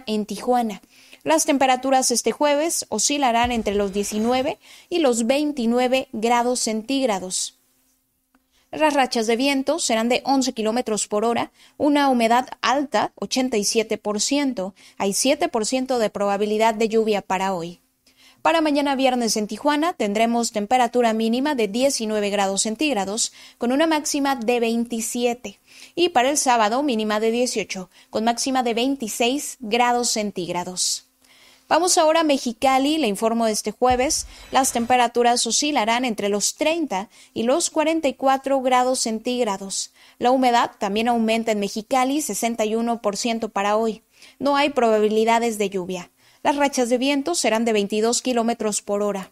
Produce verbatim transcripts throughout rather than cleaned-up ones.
en Tijuana. Las temperaturas este jueves oscilarán entre los diecinueve y los veintinueve grados centígrados. Las rachas de viento serán de once kilómetros por hora, una humedad alta, ochenta y siete por ciento. Hay siete por ciento de probabilidad de lluvia para hoy. Para mañana viernes en Tijuana tendremos temperatura mínima de diecinueve grados centígrados con una máxima de veintisiete. Y para el sábado mínima de dieciocho con máxima de veintiséis grados centígrados. Vamos ahora a Mexicali, le informo de este jueves, las temperaturas oscilarán entre los treinta y los cuarenta y cuatro grados centígrados. La humedad también aumenta en Mexicali, sesenta y uno por ciento para hoy. No hay probabilidades de lluvia. Las rachas de viento serán de veintidós kilómetros por hora.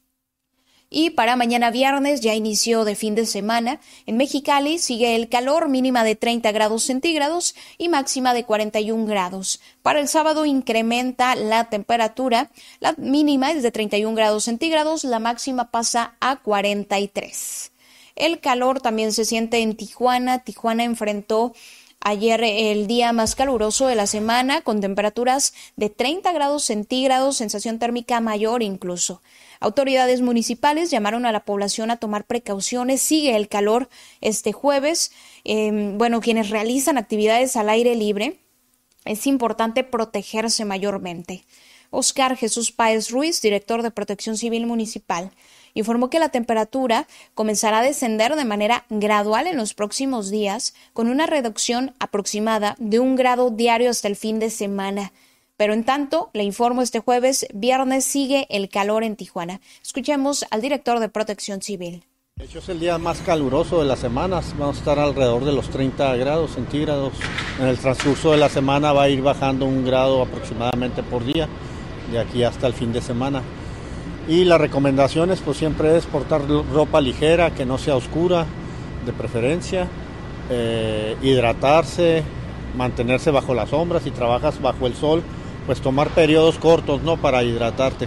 Y para mañana viernes, ya inició de fin de semana, en Mexicali sigue el calor, mínima de treinta grados centígrados y máxima de cuarenta y un grados. Para el sábado incrementa la temperatura, la mínima es de treinta y un grados centígrados, la máxima pasa a cuarenta y tres. El calor también se siente en Tijuana. Tijuana enfrentó ayer el día más caluroso de la semana, con temperaturas de treinta grados centígrados, sensación térmica mayor incluso. Autoridades municipales llamaron a la población a tomar precauciones. Sigue el calor este jueves. Eh, bueno, quienes realizan actividades al aire libre, es importante protegerse mayormente. Oscar Jesús Páez Ruiz, director de Protección Civil Municipal, informó que la temperatura comenzará a descender de manera gradual en los próximos días, con una reducción aproximada de un grado diario hasta el fin de semana. Pero en tanto, le informo, este jueves, viernes, sigue el calor en Tijuana. Escuchemos al director de Protección Civil. De hecho, es el día más caluroso de las semanas. Vamos a estar alrededor de los treinta grados centígrados. En el transcurso de la semana va a ir bajando un grado aproximadamente por día, de aquí hasta el fin de semana. Y las recomendaciones, pues siempre es portar ropa ligera, que no sea oscura, de preferencia, eh, hidratarse, mantenerse bajo la sombra. Si trabajas bajo el sol, pues tomar periodos cortos, ¿no?, para hidratarte.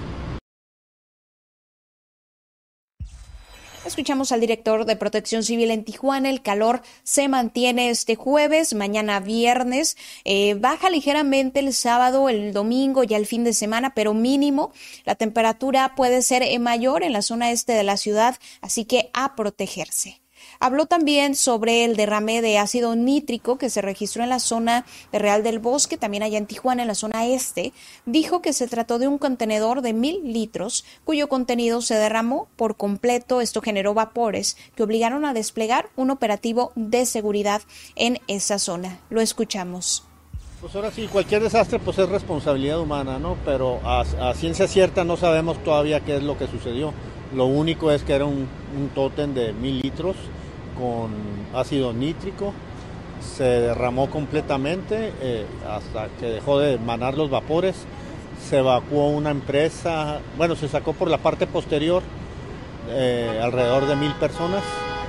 Escuchamos al director de Protección Civil en Tijuana. El calor se mantiene este jueves, mañana viernes, eh, baja ligeramente el sábado, el domingo, ya el fin de semana, pero mínimo. La temperatura puede ser mayor en la zona este de la ciudad, así que a protegerse. Habló también sobre el derrame de ácido nítrico que se registró en la zona de Real del Bosque, también allá en Tijuana, en la zona este. Dijo que se trató de un contenedor de mil litros, cuyo contenido se derramó por completo. Esto generó vapores que obligaron a desplegar un operativo de seguridad en esa zona. Lo escuchamos. Pues ahora sí, cualquier desastre pues es responsabilidad humana, ¿no? Pero a, a ciencia cierta no sabemos todavía qué es lo que sucedió. Lo único es que era un, un tótem de mil litros con ácido nítrico, se derramó completamente eh, hasta que dejó de emanar los vapores, se evacuó una empresa, bueno, se sacó por la parte posterior eh, alrededor de mil personas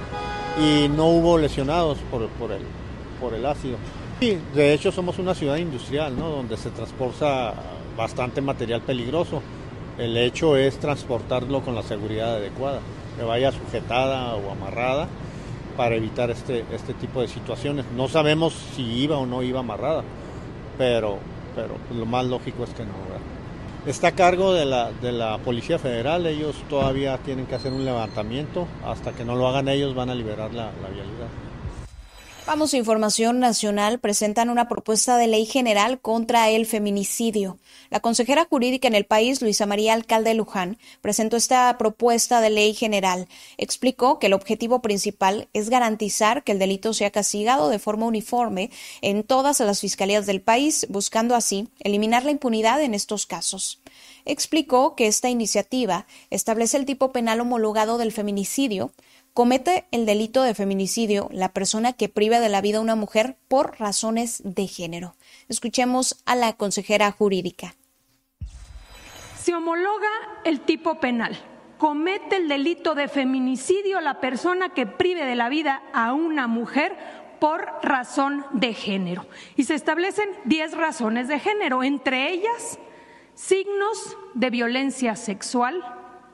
y no hubo lesionados por, por, el, por el ácido. Y de hecho somos una ciudad industrial, ¿no?, donde se transporta bastante material peligroso. El hecho es transportarlo con la seguridad adecuada, que vaya sujetada o amarrada, para evitar este, este tipo de situaciones. No sabemos si iba o no iba amarrada, pero, pero lo más lógico es que no, ¿verdad? Está a cargo de la, de la Policía Federal. Ellos todavía tienen que hacer un levantamiento. Hasta que no lo hagan ellos van a liberar la, la vialidad. Vamos a información nacional. Presentan una propuesta de ley general contra el feminicidio. La consejera jurídica en el país, Luisa María Alcalde Luján, presentó esta propuesta de ley general. Explicó que el objetivo principal es garantizar que el delito sea castigado de forma uniforme en todas las fiscalías del país, buscando así eliminar la impunidad en estos casos. Explicó que esta iniciativa establece el tipo penal homologado del feminicidio. Comete el delito de feminicidio la persona que priva de la vida a una mujer por razones de género. Escuchemos a la consejera jurídica. Se homologa el tipo penal. Comete el delito de feminicidio la persona que prive de la vida a una mujer por razón de género. Y se establecen diez razones de género, entre ellas signos de violencia sexual,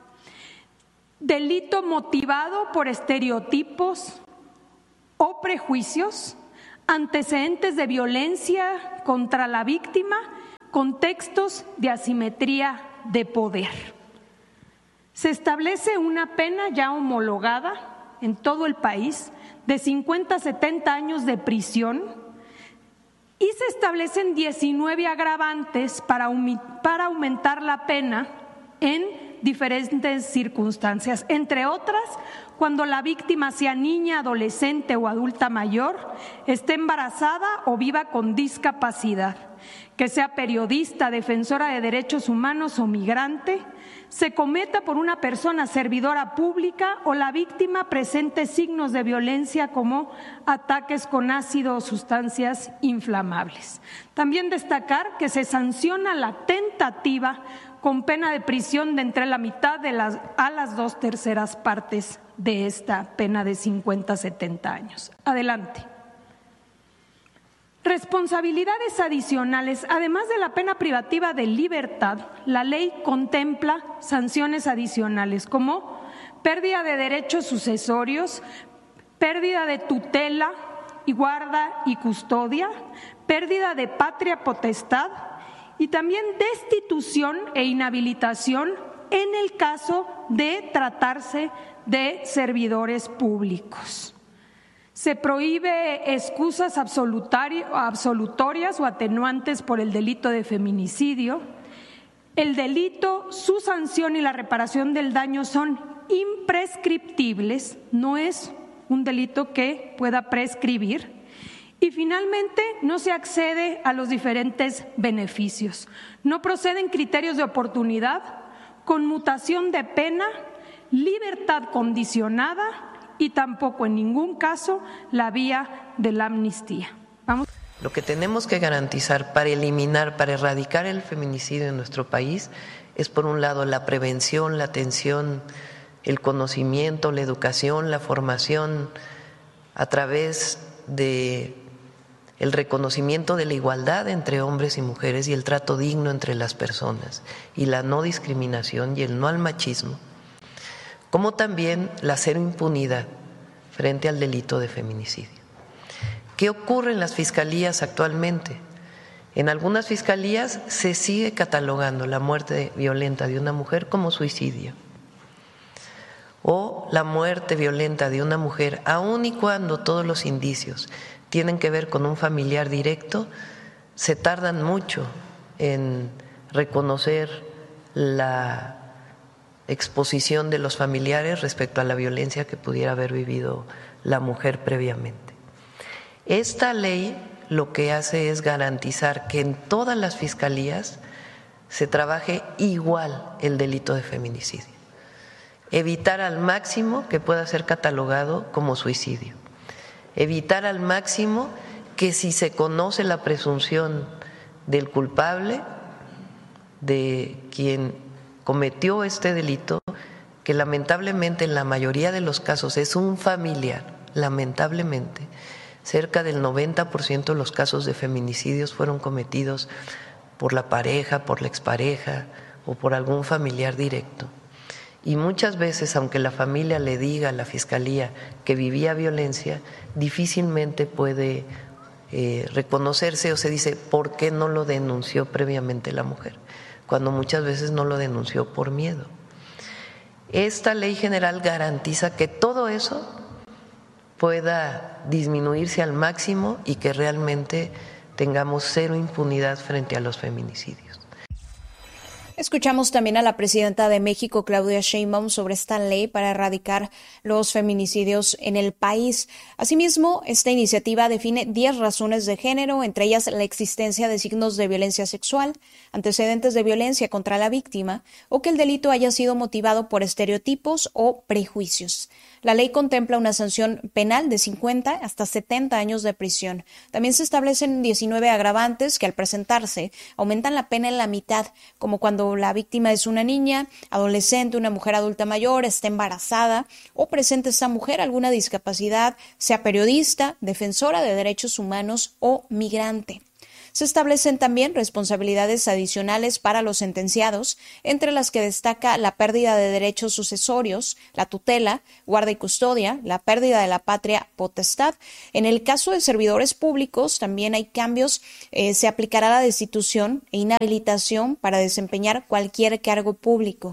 delito motivado por estereotipos o prejuicios, antecedentes de violencia contra la víctima contextos de asimetría de poder. Se establece una pena ya homologada en todo el país de cincuenta a setenta años de prisión y se establecen diecinueve agravantes para, para aumentar la pena en diferentes circunstancias, entre otras, cuando la víctima sea niña, adolescente o adulta mayor, esté embarazada o viva con discapacidad, que sea periodista, defensora de derechos humanos o migrante, se cometa por una persona servidora pública o la víctima presente signos de violencia como ataques con ácido o sustancias inflamables. También destacar que se sanciona la tentativa con pena de prisión de entre la mitad de las, a las dos terceras partes de esta pena de cincuenta a setenta años. Adelante. Responsabilidades adicionales. Además de la pena privativa de libertad, la ley contempla sanciones adicionales como pérdida de derechos sucesorios, pérdida de tutela y guarda y custodia, pérdida de patria potestad y también destitución e inhabilitación en el caso de tratarse de servidores públicos. Se prohíbe excusas absolutorias o atenuantes por el delito de feminicidio. El delito, su sanción y la reparación del daño son imprescriptibles, no es un delito que pueda prescribir. Y finalmente, no se accede a los diferentes beneficios. No proceden criterios de oportunidad, conmutación de pena, libertad condicionada y tampoco en ningún caso la vía de la amnistía. Vamos. Lo que tenemos que garantizar para eliminar, para erradicar el feminicidio en nuestro país es, por un lado, la prevención, la atención, el conocimiento, la educación, la formación a través de el reconocimiento de la igualdad entre hombres y mujeres y el trato digno entre las personas y la no discriminación y el no al machismo, como también la cero impunidad frente al delito de feminicidio. ¿Qué ocurre en las fiscalías actualmente? En algunas fiscalías se sigue catalogando la muerte violenta de una mujer como suicidio o la muerte violenta de una mujer, aun y cuando todos los indicios tienen que ver con un familiar directo, se tardan mucho en reconocer la exposición de los familiares respecto a la violencia que pudiera haber vivido la mujer previamente. Esta ley lo que hace es garantizar que en todas las fiscalías se trabaje igual el delito de feminicidio, evitar al máximo que pueda ser catalogado como suicidio, evitar al máximo que si se conoce la presunción del culpable, de quien cometió este delito, que lamentablemente en la mayoría de los casos es un familiar, lamentablemente, cerca del noventa por ciento de los casos de feminicidios fueron cometidos por la pareja, por la expareja o por algún familiar directo. Y muchas veces, aunque la familia le diga a la fiscalía que vivía violencia, difícilmente puede eh, reconocerse o se dice, ¿por qué no lo denunció previamente la mujer? Cuando muchas veces no lo denunció por miedo. Esta ley general garantiza que todo eso pueda disminuirse al máximo y que realmente tengamos cero impunidad frente a los feminicidios. Escuchamos también a la presidenta de México, Claudia Sheinbaum, sobre esta ley para erradicar los feminicidios en el país. Asimismo, esta iniciativa define diez razones de género, entre ellas la existencia de signos de violencia sexual, antecedentes de violencia contra la víctima o que el delito haya sido motivado por estereotipos o prejuicios. La ley contempla una sanción penal de cincuenta hasta setenta años de prisión. También se establecen diecinueve agravantes que, al presentarse, aumentan la pena en la mitad, como cuando la víctima es una niña, adolescente, una mujer adulta mayor, está embarazada o presente esta mujer alguna discapacidad, sea periodista, defensora de derechos humanos o migrante. Se establecen también responsabilidades adicionales para los sentenciados, entre las que destaca la pérdida de derechos sucesorios, la tutela, guarda y custodia, la pérdida de la patria potestad. En el caso de servidores públicos también hay cambios. Eh, se aplicará la destitución e inhabilitación para desempeñar cualquier cargo público.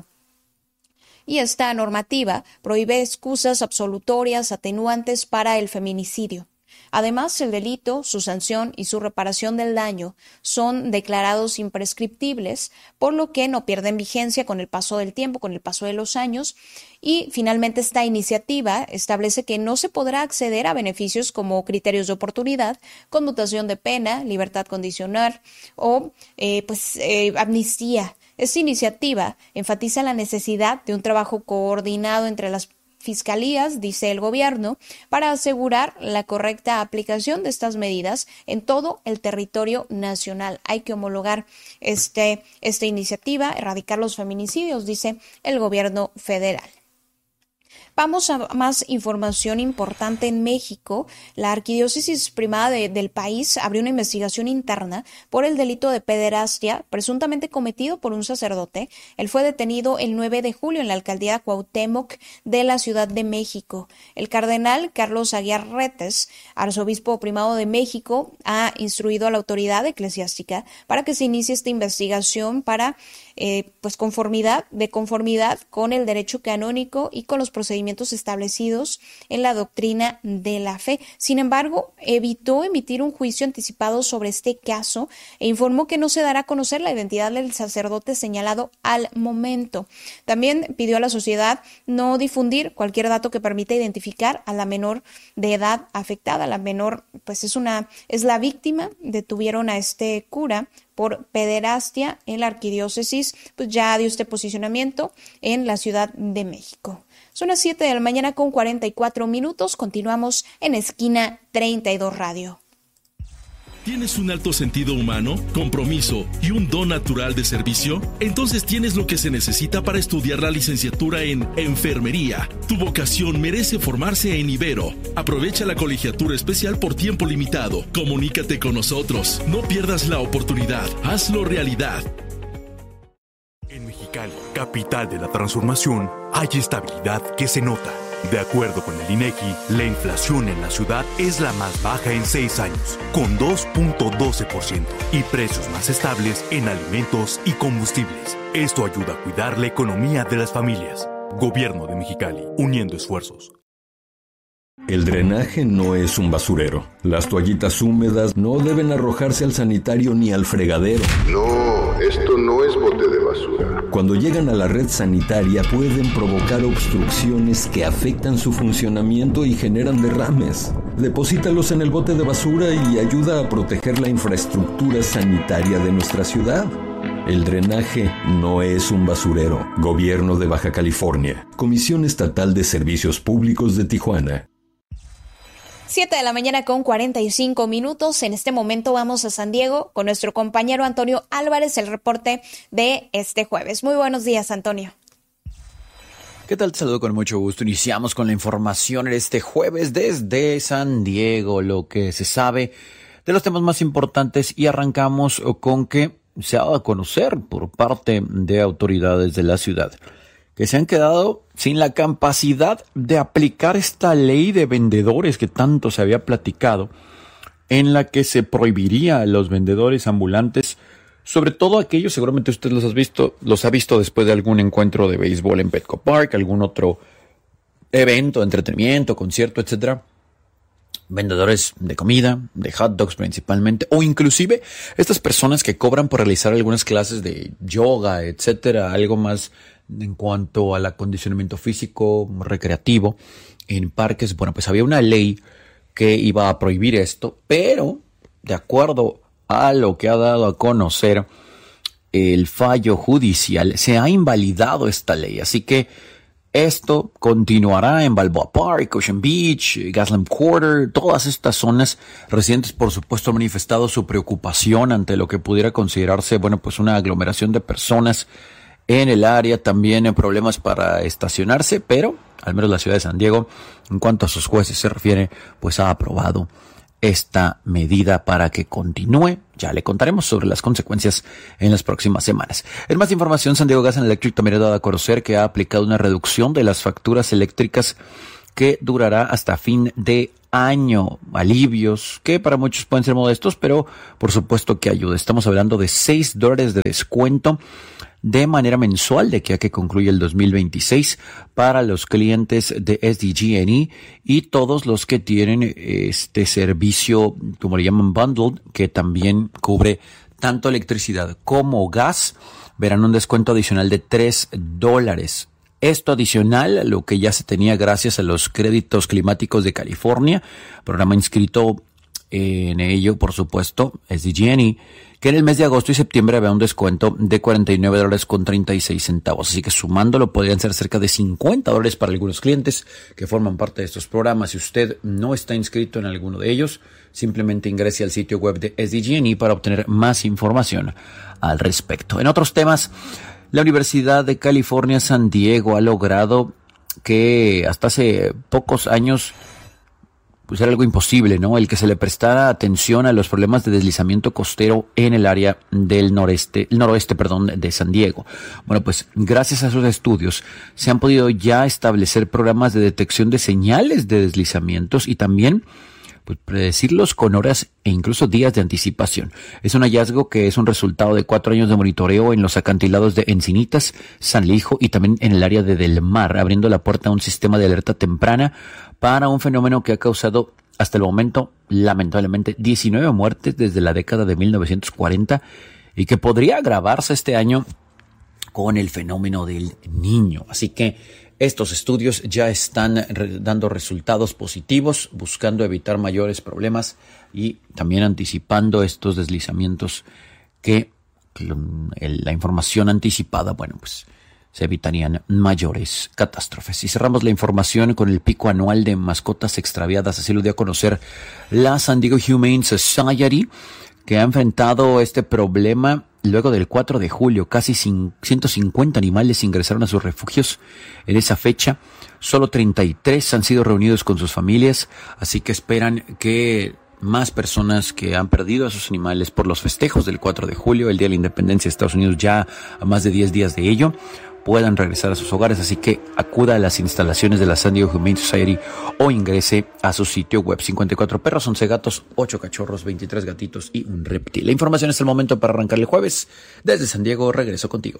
Y esta normativa prohíbe excusas absolutorias atenuantes para el feminicidio. Además, el delito, su sanción y su reparación del daño son declarados imprescriptibles, por lo que no pierden vigencia con el paso del tiempo, con el paso de los años. Y finalmente esta iniciativa establece que no se podrá acceder a beneficios como criterios de oportunidad, conmutación de pena, libertad condicional o eh, pues eh, amnistía. Esta iniciativa enfatiza la necesidad de un trabajo coordinado entre las fiscalías, dice el gobierno, para asegurar la correcta aplicación de estas medidas en todo el territorio nacional. Hay que homologar este, esta iniciativa, erradicar los feminicidios, dice el gobierno federal. Vamos a más información importante en México. La Arquidiócesis Primada de, del país abrió una investigación interna por el delito de pederastia presuntamente cometido por un sacerdote. Él fue detenido el nueve de julio en la alcaldía Cuauhtémoc de la Ciudad de México. El cardenal Carlos Aguiar Retes, arzobispo primado de México, ha instruido a la autoridad eclesiástica para que se inicie esta investigación para eh, pues conformidad, de conformidad con el derecho canónico y con los procedimientos establecidos en la doctrina de la fe. Sin embargo, evitó emitir un juicio anticipado sobre este caso e informó que no se dará a conocer la identidad del sacerdote señalado al momento. También pidió a la sociedad no difundir cualquier dato que permita identificar a la menor de edad afectada. La menor, pues es una, es la víctima. Detuvieron a este cura por pederastia en la arquidiócesis, pues ya dio este posicionamiento en la Ciudad de México. Son las siete de la mañana con cuarenta y cuatro minutos. Continuamos en Esquina treinta y dos Radio. ¿Tienes un alto sentido humano, compromiso y un don natural de servicio? Entonces tienes lo que se necesita para estudiar la licenciatura en Enfermería. Tu vocación merece formarse en Ibero. Aprovecha la colegiatura especial por tiempo limitado. Comunícate con nosotros. No pierdas la oportunidad. Hazlo realidad. En Mexicali, capital de la transformación, hay estabilidad que se nota. De acuerdo con el INEGI, la inflación en la ciudad es la más baja en seis años, con dos punto doce por ciento, y precios más estables en alimentos y combustibles. Esto ayuda a cuidar la economía de las familias. Gobierno de Mexicali, uniendo esfuerzos. El drenaje no es un basurero. Las toallitas húmedas no deben arrojarse al sanitario ni al fregadero. No, esto no es bote de basura. Cuando llegan a la red sanitaria pueden provocar obstrucciones que afectan su funcionamiento y generan derrames. Deposítalos en el bote de basura y ayuda a proteger la infraestructura sanitaria de nuestra ciudad. El drenaje no es un basurero. Gobierno de Baja California. Comisión Estatal de Servicios Públicos de Tijuana. siete de la mañana con cuarenta y cinco minutos. En este momento vamos a San Diego con nuestro compañero Antonio Álvarez, el reporte de este jueves. Muy buenos días, Antonio. ¿Qué tal? Te saludo con mucho gusto. Iniciamos con la información este jueves desde San Diego, lo que se sabe de los temas más importantes, y arrancamos con que se ha dado a conocer por parte de autoridades de la ciudad que se han quedado sin la capacidad de aplicar esta ley de vendedores que tanto se había platicado, en la que se prohibiría a los vendedores ambulantes, sobre todo aquellos, seguramente usted los ha visto, los ha visto después de algún encuentro de béisbol en Petco Park, algún otro evento, entretenimiento, concierto, etcétera. Vendedores de comida, de hot dogs principalmente, o inclusive estas personas que cobran por realizar algunas clases de yoga, etcétera, algo más en cuanto al acondicionamiento físico, recreativo, en parques. Bueno, pues había una ley que iba a prohibir esto, pero de acuerdo a lo que ha dado a conocer el fallo judicial, se ha invalidado esta ley. Así que esto continuará en Balboa Park, Ocean Beach, Gaslamp Quarter, todas estas zonas. Residentes, por supuesto, han manifestado su preocupación ante lo que pudiera considerarse, bueno, pues una aglomeración de personas en el área, también en problemas para estacionarse, pero al menos la ciudad de San Diego, en cuanto a sus jueces se refiere, pues ha aprobado esta medida para que continúe. Ya le contaremos sobre las consecuencias en las próximas semanas. En más información, San Diego Gas and Electric también ha dado a conocer que ha aplicado una reducción de las facturas eléctricas que durará hasta fin de año. Alivios que para muchos pueden ser modestos, pero por supuesto que ayuda. Estamos hablando de seis dólares de descuento de manera mensual de aquí a que concluya el dos mil veintiséis para los clientes de S D G and E y todos los que tienen este servicio, como le llaman bundled, que también cubre tanto electricidad como gas, verán un descuento adicional de tres dólares. Esto adicional a lo que ya se tenía gracias a los créditos climáticos de California, programa inscrito en ello, por supuesto, S D G and E, que en el mes de agosto y septiembre había un descuento de cuarenta y nueve dólares con treinta y seis centavos. Así que sumándolo podrían ser cerca de cincuenta dólares para algunos clientes que forman parte de estos programas. Si usted no está inscrito en alguno de ellos, simplemente ingrese al sitio web de S D G and E para obtener más información al respecto. En otros temas, la Universidad de California San Diego ha logrado que hasta hace pocos años pues era algo imposible, ¿no? El que se le prestara atención a los problemas de deslizamiento costero en el área del noreste, el noroeste, perdón, de San Diego. Bueno, pues gracias a esos estudios se han podido ya establecer programas de detección de señales de deslizamientos y también pues predecirlos con horas e incluso días de anticipación. Es un hallazgo que es un resultado de cuatro años de monitoreo en los acantilados de Encinitas, San Lijo y también en el área de Del Mar, abriendo la puerta a un sistema de alerta temprana para un fenómeno que ha causado hasta el momento, lamentablemente, diecinueve muertes desde la década de mil novecientos cuarenta y que podría agravarse este año con el fenómeno del Niño. Así que estos estudios ya están re- dando resultados positivos, buscando evitar mayores problemas y también anticipando estos deslizamientos que, que el, la información anticipada, bueno, pues se evitarían mayores catástrofes. Y cerramos la información con el pico anual de mascotas extraviadas. Así lo dio a conocer la San Diego Humane Society, que ha enfrentado este problema luego del cuatro de julio. Casi ciento cincuenta animales ingresaron a sus refugios en esa fecha. Solo treinta y tres han sido reunidos con sus familias, así que esperan que más personas que han perdido a sus animales por los festejos del cuatro de julio, el Día de la Independencia de Estados Unidos, ya a más de diez días de ello, puedan regresar a sus hogares. Así que acuda a las instalaciones de la San Diego Humane Society o ingrese a su sitio web. cincuenta y cuatro perros, once gatos, ocho cachorros, veintitrés gatitos y un reptil. La información es el momento para arrancar el jueves. Desde San Diego, regreso contigo.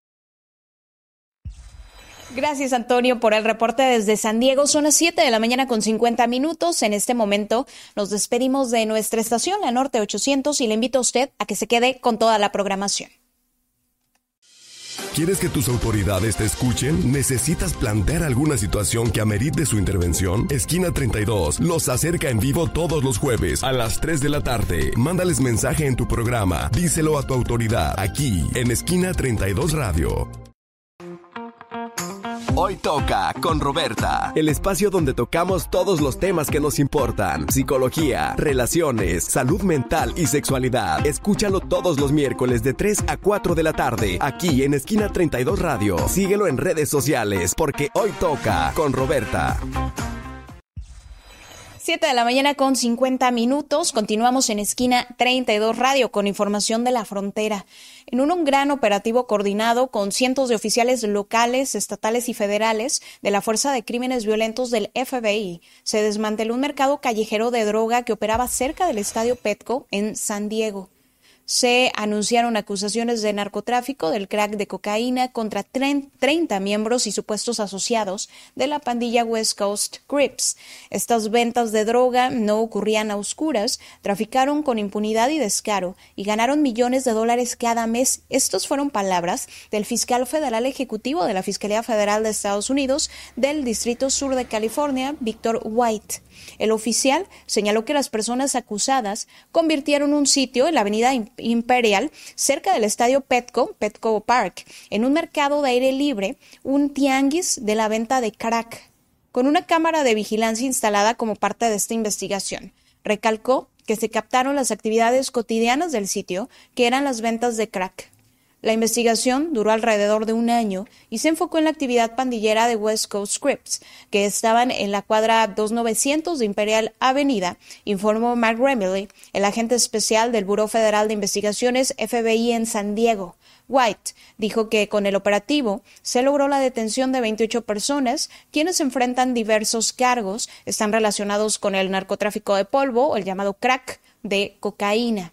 Gracias, Antonio, por el reporte desde San Diego. Son las siete de la mañana con cincuenta minutos. En este momento nos despedimos de nuestra estación, la Norte ochocientos, y le invito a usted a que se quede con toda la programación. ¿Quieres que tus autoridades te escuchen? ¿Necesitas plantear alguna situación que amerite su intervención? Esquina treinta y dos los acerca en vivo todos los jueves a las tres de la tarde. Mándales mensaje en tu programa. Díselo a tu autoridad aquí en Esquina treinta y dos Radio. Hoy toca con Roberta, el espacio donde tocamos todos los temas que nos importan: psicología, relaciones, salud mental y sexualidad. Escúchalo todos los miércoles de tres a cuatro de la tarde, aquí en Esquina treinta y dos Radio. Síguelo en redes sociales, porque hoy toca con Roberta. siete de la mañana con cincuenta minutos. Continuamos en Esquina treinta y dos Radio con información de la frontera. En un, un gran operativo coordinado con cientos de oficiales locales, estatales y federales de la Fuerza de Crímenes Violentos del F B I, se desmanteló un mercado callejero de droga que operaba cerca del estadio Petco en San Diego. Se anunciaron acusaciones de narcotráfico del crack de cocaína contra treinta miembros y supuestos asociados de la pandilla West Coast Crips. Estas ventas de droga no ocurrían a oscuras, traficaron con impunidad y descaro y ganaron millones de dólares cada mes. Estas fueron palabras del fiscal federal ejecutivo de la Fiscalía Federal de Estados Unidos del Distrito Sur de California, Victor White. El oficial señaló que las personas acusadas convirtieron un sitio en la avenida Imperial, cerca del estadio Petco, Petco Park, en un mercado de aire libre, un tianguis de la venta de crack, con una cámara de vigilancia instalada como parte de esta investigación. Recalcó que se captaron las actividades cotidianas del sitio, que eran las ventas de crack. La investigación duró alrededor de un año y se enfocó en la actividad pandillera de West Coast Crips, que estaban en la cuadra dos mil novecientos de Imperial Avenida, informó Mark Remilly, el agente especial del Buró Federal de Investigaciones F B I en San Diego. White dijo que con el operativo se logró la detención de veintiocho personas, quienes enfrentan diversos cargos, están relacionados con el narcotráfico de polvo, o el llamado crack, de cocaína.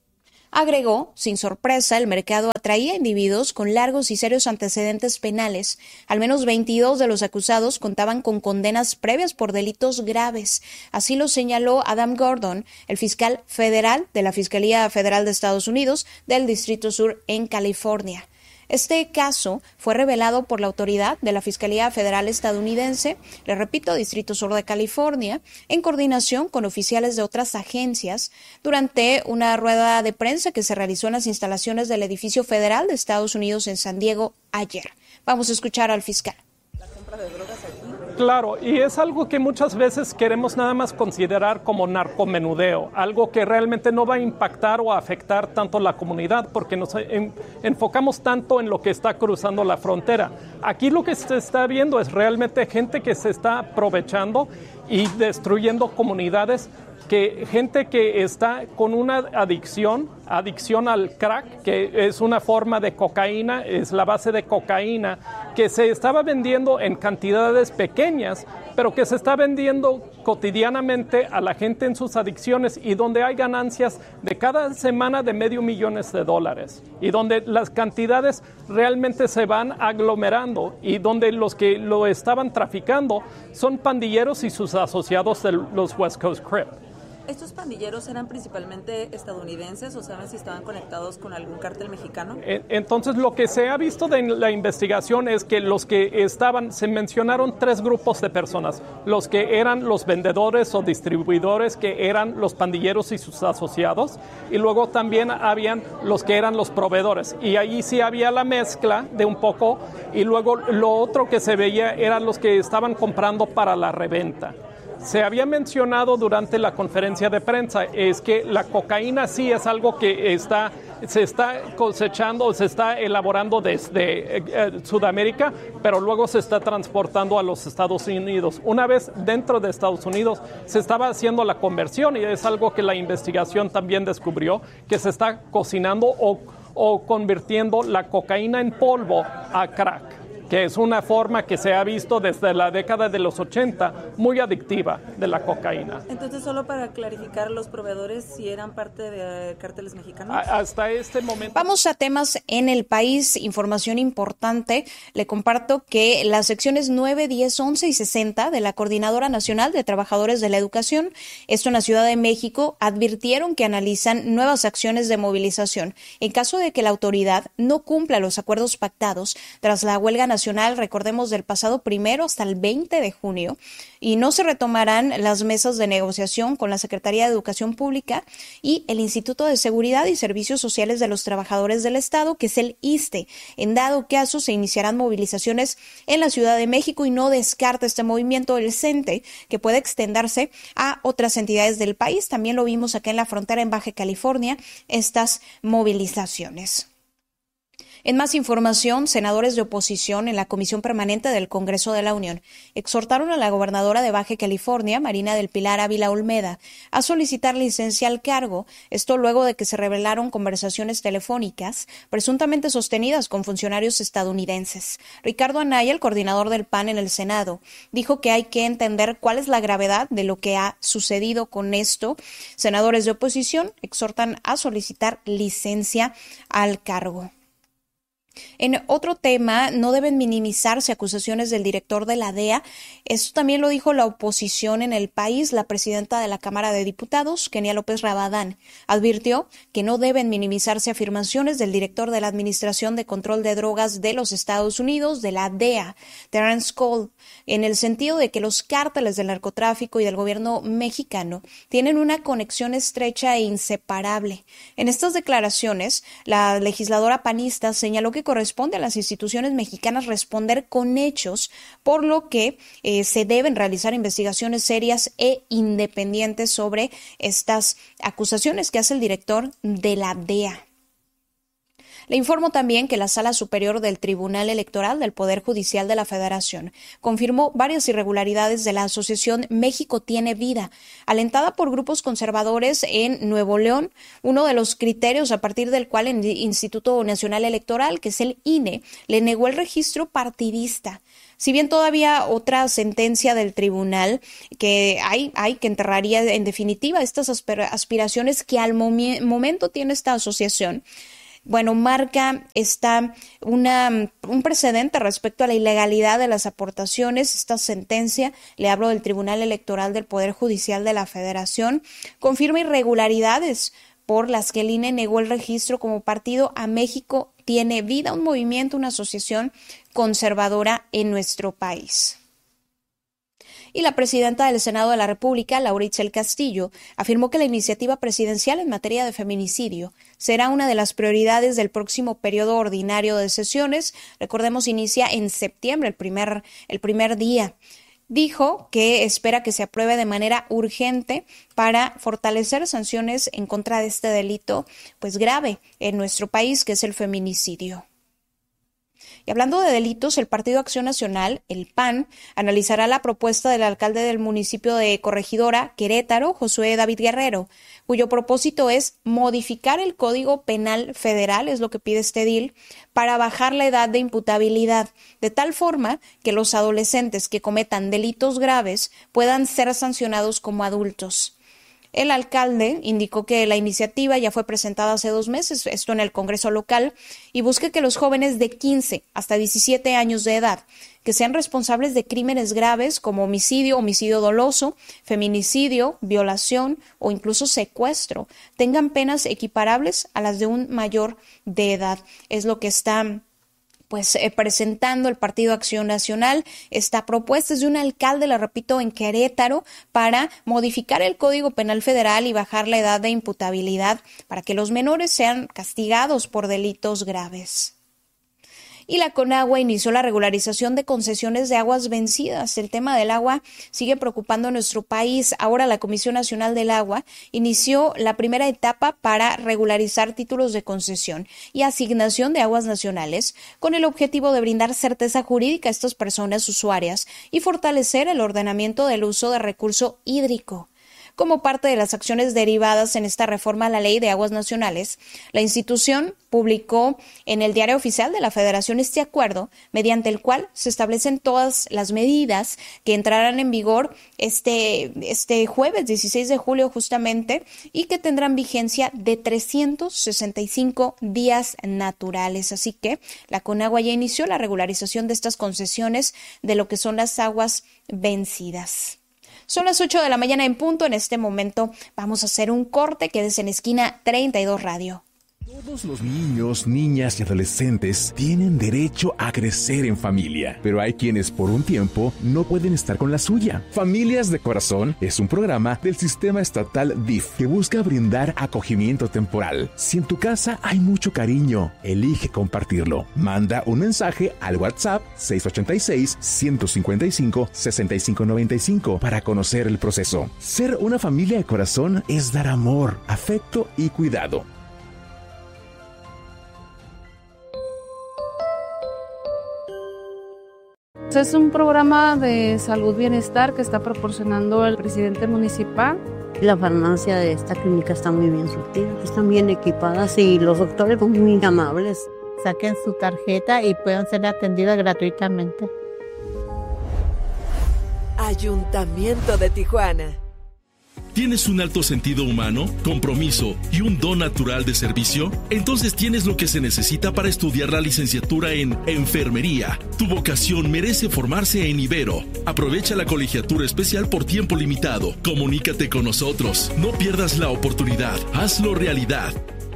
Agregó, sin sorpresa, el mercado atraía individuos con largos y serios antecedentes penales. Al menos veintidós de los acusados contaban con condenas previas por delitos graves. Así lo señaló Adam Gordon, el fiscal federal de la Fiscalía Federal de Estados Unidos del Distrito Sur en California. Este caso fue revelado por la autoridad de la Fiscalía Federal estadounidense, le repito, Distrito Sur de California, en coordinación con oficiales de otras agencias, durante una rueda de prensa que se realizó en las instalaciones del edificio federal de Estados Unidos en San Diego ayer. Vamos a escuchar al fiscal. ¿La compra de drogas aquí? Claro, y es algo que muchas veces queremos nada más considerar como narcomenudeo, algo que realmente no va a impactar o a afectar tanto la comunidad porque nos en, enfocamos tanto en lo que está cruzando la frontera. Aquí lo que se está viendo es realmente gente que se está aprovechando y destruyendo comunidades, que gente que está con una adicción, adicción al crack, que es una forma de cocaína, es la base de cocaína, que se estaba vendiendo en cantidades pequeñas, pero que se está vendiendo cotidianamente a la gente en sus adicciones y donde hay ganancias de cada semana de medio millones de dólares y donde las cantidades realmente se van aglomerando y donde los que lo estaban traficando son pandilleros y sus asociados de los West Coast Crips. ¿Estos pandilleros eran principalmente estadounidenses o saben si estaban conectados con algún cártel mexicano? Entonces, lo que se ha visto de la investigación es que los que estaban, se mencionaron tres grupos de personas, los que eran los vendedores o distribuidores, que eran los pandilleros y sus asociados, y luego también habían los que eran los proveedores, y ahí sí había la mezcla de un poco, y luego lo otro que se veía eran los que estaban comprando para la reventa. Se había mencionado durante la conferencia de prensa es que la cocaína sí es algo que está, se está cosechando, se está elaborando desde eh, Sudamérica, pero luego se está transportando a los Estados Unidos. Una vez dentro de Estados Unidos se estaba haciendo la conversión y es algo que la investigación también descubrió, que se está cocinando o, o convirtiendo la cocaína en polvo a crack, que es una forma que se ha visto desde la década de los ochenta, muy adictiva de la cocaína. Entonces, solo para clarificar, ¿los proveedores si eran parte de cárteles mexicanos? A- hasta este momento. Vamos a temas en el país, información importante. Le comparto que las secciones nueve, diez, once y sesenta de la Coordinadora Nacional de Trabajadores de la Educación, esto en la Ciudad de México, advirtieron que analizan nuevas acciones de movilización en caso de que la autoridad no cumpla los acuerdos pactados tras la huelga nacional Nacional, recordemos, del pasado primero hasta el veinte de junio, y no se retomarán las mesas de negociación con la Secretaría de Educación Pública y el Instituto de Seguridad y Servicios Sociales de los Trabajadores del Estado, que es el I S S S T E. En dado caso, se iniciarán movilizaciones en la Ciudad de México y no descarta este movimiento el C E N T E, que puede extenderse a otras entidades del país. También lo vimos acá en la frontera en Baja California, estas movilizaciones. En más información, senadores de oposición en la Comisión Permanente del Congreso de la Unión exhortaron a la gobernadora de Baja California, Marina del Pilar Ávila Olmeda, a solicitar licencia al cargo, esto luego de que se revelaron conversaciones telefónicas presuntamente sostenidas con funcionarios estadounidenses. Ricardo Anaya, el coordinador del P A N en el Senado, dijo que hay que entender cuál es la gravedad de lo que ha sucedido con esto. Senadores de oposición exhortan a solicitar licencia al cargo. En otro tema, no deben minimizarse acusaciones del director de la D E A. Esto también lo dijo la oposición en el país. La presidenta de la Cámara de Diputados, Kenia López Rabadán, advirtió que no deben minimizarse afirmaciones del director de la Administración de Control de Drogas de los Estados Unidos, de la D E A, Terrence Cole, en el sentido de que los cárteles del narcotráfico y del gobierno mexicano tienen una conexión estrecha e inseparable. En estas declaraciones, la legisladora panista señaló que corresponde a las instituciones mexicanas responder con hechos, por lo que eh, se deben realizar investigaciones serias e independientes sobre estas acusaciones que hace el director de la D E A. Le informo también que la Sala Superior del Tribunal Electoral del Poder Judicial de la Federación confirmó varias irregularidades de la Asociación México Tiene Vida, alentada por grupos conservadores en Nuevo León. Uno de los criterios a partir del cual el Instituto Nacional Electoral, que es el I N E, le negó el registro partidista. Si bien todavía otra sentencia del tribunal que hay, hay que enterraría en definitiva estas aspiraciones que al momi- momento tiene esta asociación, bueno, marca esta una, un precedente respecto a la ilegalidad de las aportaciones. Esta sentencia, le hablo del Tribunal Electoral del Poder Judicial de la Federación, confirma irregularidades por las que el I N E negó el registro como partido a México Tiene Vida, un movimiento, una asociación conservadora en nuestro país. Y la presidenta del Senado de la República, Laura Itzel Castillo, afirmó que la iniciativa presidencial en materia de feminicidio será una de las prioridades del próximo periodo ordinario de sesiones. Recordemos, inicia en septiembre, el primer, el primer día. Dijo que espera que se apruebe de manera urgente para fortalecer sanciones en contra de este delito, pues grave en nuestro país, que es el feminicidio. Y hablando de delitos, el Partido Acción Nacional, el P A N, analizará la propuesta del alcalde del municipio de Corregidora, Querétaro, Josué David Guerrero, cuyo propósito es modificar el Código Penal Federal, es lo que pide este edil, para bajar la edad de imputabilidad, de tal forma que los adolescentes que cometan delitos graves puedan ser sancionados como adultos. El alcalde indicó que la iniciativa ya fue presentada hace dos meses, esto en el Congreso local, y busca que los jóvenes de quince hasta diecisiete años de edad, que sean responsables de crímenes graves como homicidio, homicidio doloso, feminicidio, violación o incluso secuestro, tengan penas equiparables a las de un mayor de edad. Es lo que está pues eh, presentando el Partido Acción Nacional. Esta propuesta es de un alcalde, le repito, en Querétaro, para modificar el Código Penal Federal y bajar la edad de imputabilidad para que los menores sean castigados por delitos graves. Y la CONAGUA inició la regularización de concesiones de aguas vencidas. El tema del agua sigue preocupando a nuestro país. Ahora la Comisión Nacional del Agua inició la primera etapa para regularizar títulos de concesión y asignación de aguas nacionales con el objetivo de brindar certeza jurídica a estas personas usuarias y fortalecer el ordenamiento del uso de recurso hídrico. Como parte de las acciones derivadas en esta reforma a la Ley de Aguas Nacionales, la institución publicó en el Diario Oficial de la Federación este acuerdo, mediante el cual se establecen todas las medidas que entrarán en vigor este, este jueves dieciséis de julio justamente y que tendrán vigencia de trescientos sesenta y cinco días naturales. Así que la CONAGUA ya inició la regularización de estas concesiones de lo que son las aguas vencidas. Son las ocho de la mañana en punto. En este momento vamos a hacer un corte. Quédese en Esquina treinta y dos Radio. Todos los niños, niñas y adolescentes tienen derecho a crecer en familia, pero hay quienes por un tiempo no pueden estar con la suya. Familias de Corazón es un programa del sistema estatal D I F que busca brindar acogimiento temporal. Si en tu casa hay mucho cariño, elige compartirlo. Manda un mensaje al WhatsApp seis ocho seis, uno cinco cinco, seis cinco nueve cinco para conocer el proceso. Ser una familia de corazón es dar amor, afecto y cuidado. Es un programa de salud bienestar que está proporcionando el presidente municipal. La farmacia de esta clínica está muy bien surtida, están bien equipadas y los doctores son muy amables. Saquen su tarjeta y pueden ser atendidas gratuitamente. Ayuntamiento de Tijuana. ¿Tienes un alto sentido humano, compromiso y un don natural de servicio? Entonces tienes lo que se necesita para estudiar la licenciatura en Enfermería. Tu vocación merece formarse en Ibero. Aprovecha la colegiatura especial por tiempo limitado. Comunícate con nosotros. No pierdas la oportunidad. Hazlo realidad.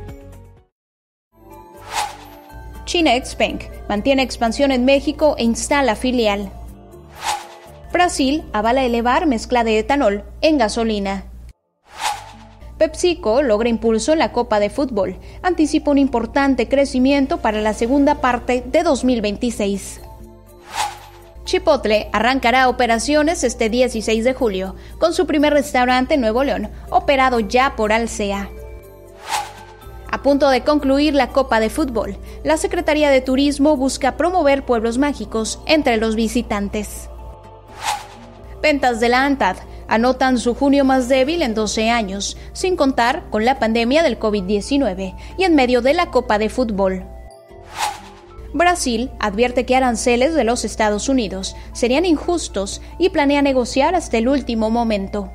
Chinex Bank mantiene expansión en México e instala filial. Brasil avala elevar mezcla de etanol en gasolina. PepsiCo logra impulso en la Copa de Fútbol. Anticipa un importante crecimiento para la segunda parte de dos mil veintiséis. Chipotle arrancará operaciones este dieciséis de julio con su primer restaurante en Nuevo León, operado ya por Alsea. A punto de concluir la Copa de Fútbol, la Secretaría de Turismo busca promover pueblos mágicos entre los visitantes. Ventas de la ANTAD anotan su junio más débil en doce años, sin contar con la pandemia del COVID diecinueve y en medio de la Copa de Fútbol. Brasil advierte que aranceles de los Estados Unidos serían injustos y planea negociar hasta el último momento.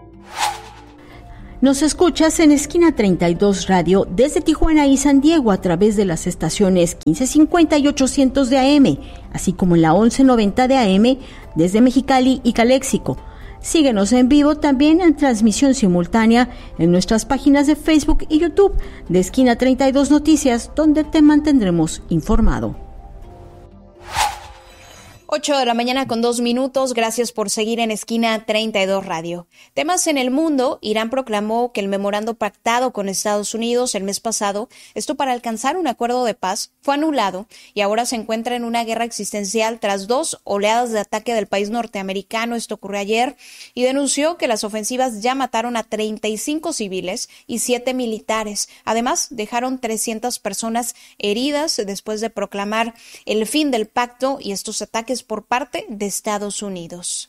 Nos escuchas en Esquina treinta y dos Radio desde Tijuana y San Diego a través de las estaciones quince cincuenta y ochocientos de A M, así como en la once noventa de A M desde Mexicali y Caléxico. Síguenos en vivo también en transmisión simultánea en nuestras páginas de Facebook y YouTube de Esquina treinta y dos Noticias, donde te mantendremos informado. ocho de la mañana con dos minutos, gracias por seguir en Esquina treinta y dos Radio. Temas en el mundo, Irán proclamó que el memorando pactado con Estados Unidos el mes pasado, esto para alcanzar un acuerdo de paz, fue anulado y ahora se encuentra en una guerra existencial tras dos oleadas de ataque del país norteamericano, esto ocurrió ayer, y denunció que las ofensivas ya mataron a treinta y cinco civiles y siete militares. Además, dejaron trescientas personas heridas después de proclamar el fin del pacto y estos ataques por parte de Estados Unidos.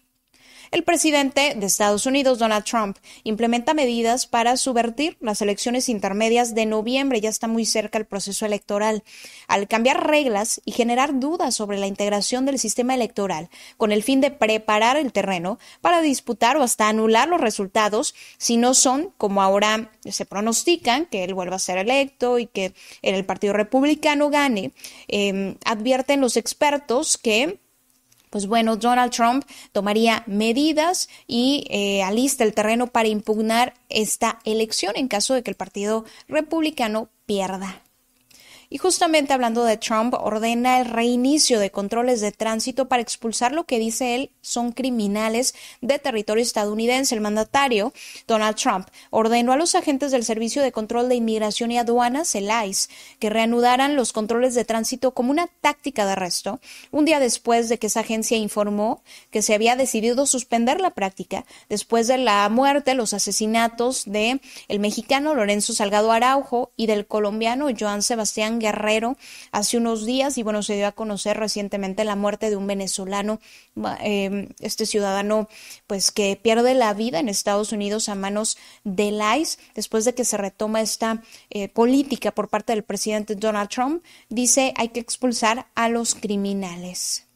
El presidente de Estados Unidos, Donald Trump, implementa medidas para subvertir las elecciones intermedias de noviembre. Ya está muy cerca el proceso electoral. Al cambiar reglas y generar dudas sobre la integración del sistema electoral, con el fin de preparar el terreno para disputar o hasta anular los resultados si no son, como ahora se pronostican, que él vuelva a ser electo y que el Partido Republicano gane, eh, advierten los expertos que Pues bueno, Donald Trump tomaría medidas y eh, alista el terreno para impugnar esta elección en caso de que el Partido Republicano pierda. Y justamente hablando de Trump, ordena el reinicio de controles de tránsito para expulsar lo que dice él son criminales de territorio estadounidense. El mandatario, Donald Trump, ordenó a los agentes del Servicio de Control de Inmigración y Aduanas, el I C E, que reanudaran los controles de tránsito como una táctica de arresto, un día después de que esa agencia informó que se había decidido suspender la práctica después de la muerte, los asesinatos de el mexicano Lorenzo Salgado Araujo y del colombiano Joan Sebastián Guerrero hace unos días, y bueno, se dio a conocer recientemente la muerte de un venezolano, eh, este ciudadano pues que pierde la vida en Estados Unidos a manos del I C E después de que se retoma esta eh, política por parte del presidente Donald Trump. Dice hay que expulsar a los criminales.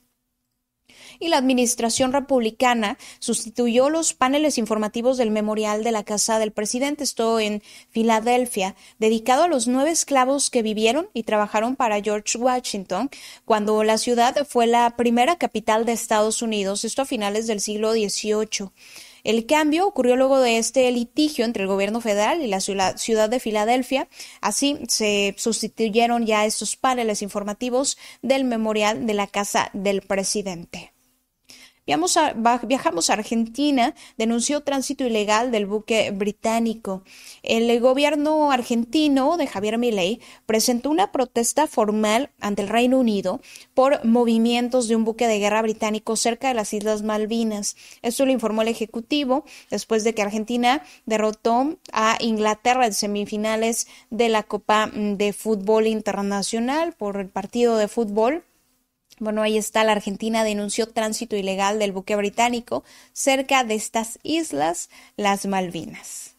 Y la administración republicana sustituyó los paneles informativos del memorial de la casa del presidente, esto en Filadelfia, dedicado a los nueve esclavos que vivieron y trabajaron para George Washington cuando la ciudad fue la primera capital de Estados Unidos, esto a finales del siglo dieciocho. El cambio ocurrió luego de este litigio entre el gobierno federal y la ciudad de Filadelfia. Así se sustituyeron ya estos paneles informativos del memorial de la casa del presidente. Viajamos a, viajamos a Argentina, denunció tránsito ilegal del buque británico. El gobierno argentino de Javier Milei presentó una protesta formal ante el Reino Unido por movimientos de un buque de guerra británico cerca de las Islas Malvinas. Esto lo informó el Ejecutivo después de que Argentina derrotó a Inglaterra en semifinales de la Copa de Fútbol Internacional por el partido de fútbol. Bueno, ahí está, la Argentina denunció tránsito ilegal del buque británico cerca de estas islas, las Malvinas.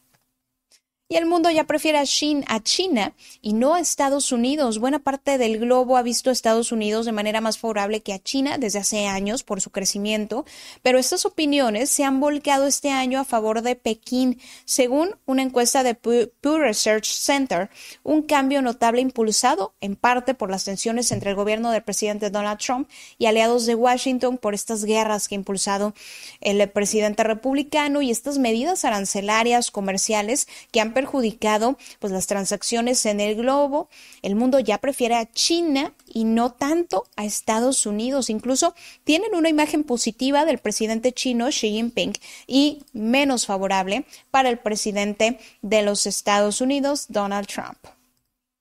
Y el mundo ya prefiere a China y no a Estados Unidos. Buena parte del globo ha visto a Estados Unidos de manera más favorable que a China desde hace años por su crecimiento, pero estas opiniones se han volcado este año a favor de Pekín. Según una encuesta de Pew Research Center, un cambio notable impulsado en parte por las tensiones entre el gobierno del presidente Donald Trump y aliados de Washington por estas guerras que ha impulsado el presidente republicano y estas medidas arancelarias comerciales que han perjudicado pues las transacciones en el globo. El mundo ya prefiere a China y no tanto a Estados Unidos. Incluso tienen una imagen positiva del presidente chino Xi Jinping y menos favorable para el presidente de los Estados Unidos, Donald Trump.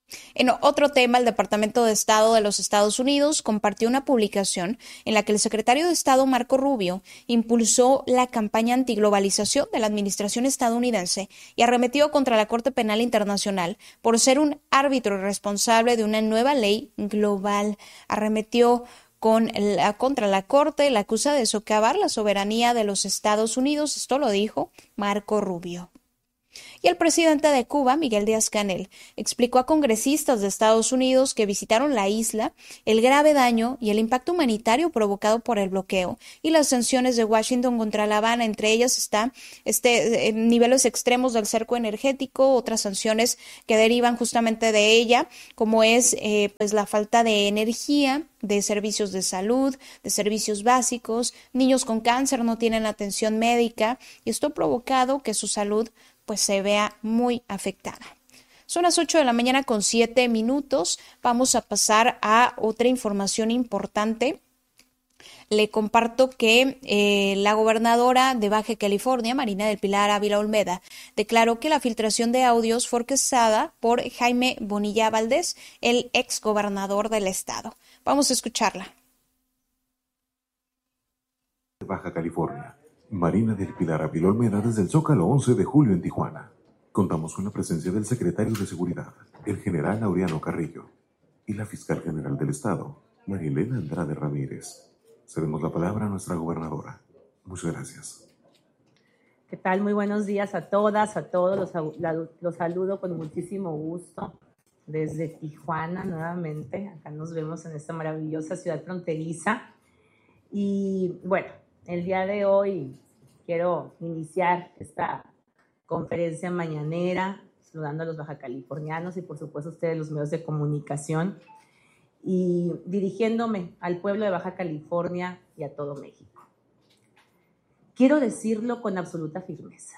En otro tema, el Departamento de Estado de los Estados Unidos compartió una publicación en la que el secretario de Estado Marco Rubio impulsó la campaña antiglobalización de la administración estadounidense y arremetió contra la Corte Penal Internacional por ser un árbitro responsable de una nueva ley global. Arremetió con la, contra la Corte, la acusa de socavar la soberanía de los Estados Unidos. Esto lo dijo Marco Rubio. Y el presidente de Cuba, Miguel Díaz-Canel, explicó a congresistas de Estados Unidos que visitaron la isla el grave daño y el impacto humanitario provocado por el bloqueo y las sanciones de Washington contra La Habana. Entre ellas están este, niveles extremos del cerco energético, otras sanciones que derivan justamente de ella, como es eh, pues la falta de energía, de servicios de salud, de servicios básicos. Niños con cáncer no tienen atención médica y esto ha provocado que su salud pues se vea muy afectada. Son las ocho de la mañana con siete minutos. Vamos a pasar a otra información importante. Le comparto que eh, la gobernadora de Baja California, Marina del Pilar Ávila Olmeda, declaró que la filtración de audios fue orquestada por Jaime Bonilla Valdés, el ex gobernador del estado. Vamos a escucharla. Baja California. Marina del Pilar Ávila Olmeda desde el Zócalo once de julio en Tijuana. Contamos con la presencia del secretario de Seguridad, el general Laureano Carrillo, y la fiscal general del estado, Marilena Andrade Ramírez. Cedemos la palabra a nuestra gobernadora. Muchas gracias. ¿Qué tal? Muy buenos días a todas, a todos. Los, los saludo con muchísimo gusto desde Tijuana nuevamente. Acá nos vemos en esta maravillosa ciudad fronteriza. Y bueno, el día de hoy quiero iniciar esta conferencia mañanera saludando a los bajacalifornianos y por supuesto a ustedes los medios de comunicación y dirigiéndome al pueblo de Baja California y a todo México. Quiero decirlo con absoluta firmeza.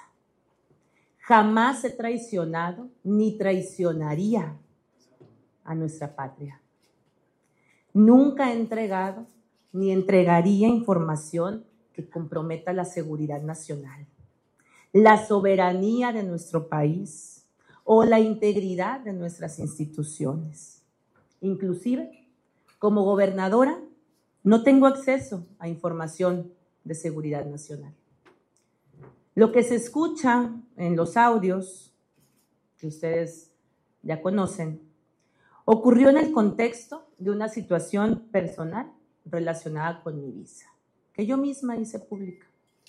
Jamás he traicionado ni traicionaría a nuestra patria. Nunca he entregado ni entregaría información que comprometa la seguridad nacional, la soberanía de nuestro país o la integridad de nuestras instituciones. Inclusive, como gobernadora, no tengo acceso a información de seguridad nacional. Lo que se escucha en los audios, que ustedes ya conocen, ocurrió en el contexto de una situación personal relacionada con mi visa, que yo misma hice pública.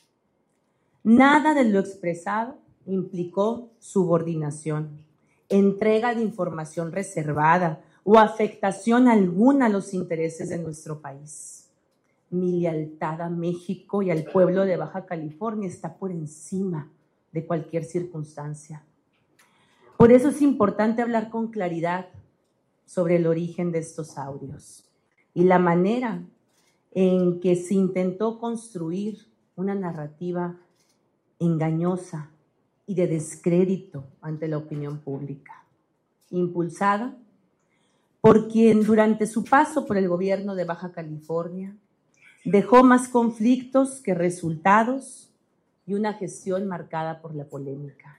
Nada de lo expresado implicó subordinación, entrega de información reservada o afectación alguna a los intereses de nuestro país. Mi lealtad a México y al pueblo de Baja California está por encima de cualquier circunstancia. Por eso es importante hablar con claridad sobre el origen de estos audios y la manera en que se intentó construir una narrativa engañosa y de descrédito ante la opinión pública, impulsada por quien durante su paso por el gobierno de Baja California dejó más conflictos que resultados y una gestión marcada por la polémica.